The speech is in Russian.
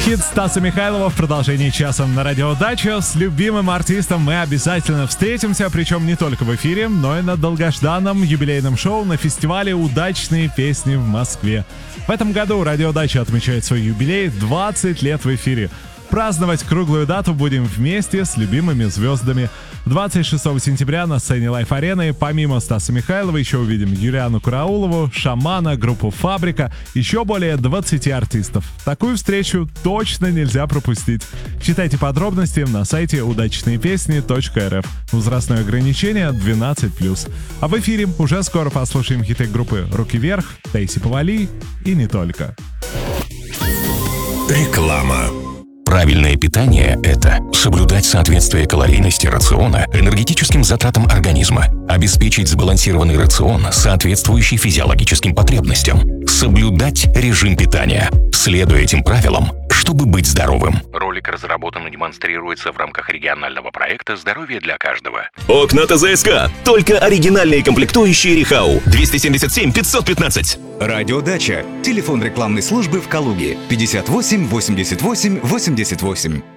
Хит Стаса Михайлова в продолжении часа на Радио Дача. С любимым артистом мы обязательно встретимся, причем не только в эфире, но и на долгожданном юбилейном шоу на фестивале «Удачные песни» в Москве. В этом году Радио Дача отмечает свой юбилей 20 лет в эфире. Праздновать круглую дату будем вместе с любимыми звездами. 26 сентября на сцене Лайф-арены помимо Стаса Михайлова еще увидим Юлиану Караулову, Шамана, группу «Фабрика», еще более 20 артистов. Такую встречу точно нельзя пропустить. Читайте подробности на сайте удачнеепесни.рф. Возрастное ограничение 12+. А в эфире уже скоро послушаем хиты группы «Руки вверх», Тейси Повали и не только. Реклама. Правильное питание – это соблюдать соответствие калорийности рациона энергетическим затратам организма, обеспечить сбалансированный рацион, соответствующий физиологическим потребностям, соблюдать режим питания, следуя этим правилам, чтобы быть здоровым. Ролик разработан и демонстрируется в рамках регионального проекта «Здоровье для каждого». Окна ТЗСК. Только оригинальные комплектующие Рихау. 277 515. Радиодача. Телефон рекламной службы в Калуге. 58 88 88.